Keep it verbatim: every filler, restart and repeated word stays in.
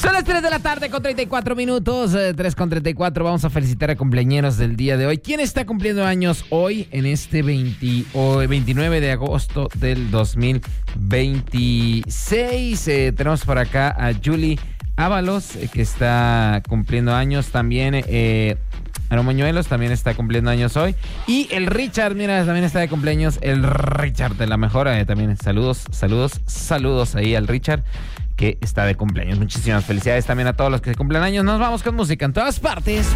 Son las tres de la tarde con treinta y cuatro minutos, eh, tres con treinta y cuatro. Vamos a felicitar a cumpleañeros del día de hoy. ¿Quién está cumpliendo años hoy en este veinte, o veintinueve de agosto del dos mil veintiséis? Eh, tenemos por acá a Julie Ábalos, eh, que está cumpliendo años también. Eh, Aaron Moñuelos también está cumpliendo años hoy. Y el Richard, mira, también está de cumpleaños. El Richard de la Mejora. Eh, también saludos, saludos, saludos ahí al Richard, que está de cumpleaños. Muchísimas felicidades también a todos los que cumplen años. Nos vamos con música en todas partes.